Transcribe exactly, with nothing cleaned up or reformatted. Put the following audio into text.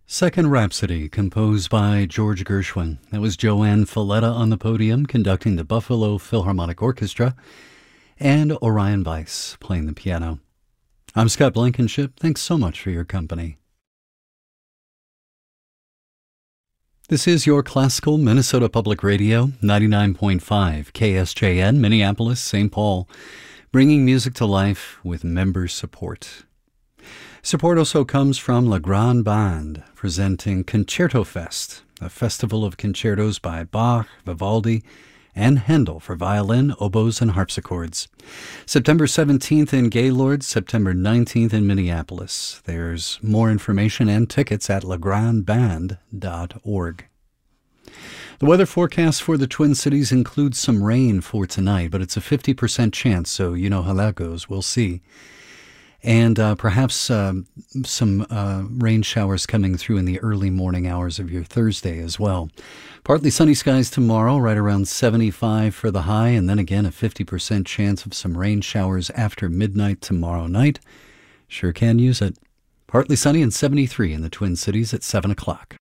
Second Rhapsody, composed by George Gershwin. That was Joanne Falletta on the podium, conducting the Buffalo Philharmonic Orchestra, and Orion Weiss playing the piano. I'm Scott Blankenship. Thanks so much for your company. This is your classical Minnesota Public Radio, ninety-nine point five K S J N, Minneapolis, Saint Paul, bringing music to life with member support. Support also comes from La Grande Bande, presenting Concerto Fest, a festival of concertos by Bach, Vivaldi, and Handel for violin, oboes, and harpsichords. September seventeenth in Gaylord, September nineteenth in Minneapolis. There's more information and tickets at la grande bande dot org. The weather forecast for the Twin Cities includes some rain for tonight, but it's a fifty percent chance, so you know how that goes. We'll see. And uh, perhaps um, some uh, rain showers coming through in the early morning hours of your Thursday as well. Partly sunny skies tomorrow, right around seventy-five for the high, and then again a fifty percent chance of some rain showers after midnight tomorrow night. Sure can use it. Partly sunny and seventy-three in the Twin Cities at seven o'clock.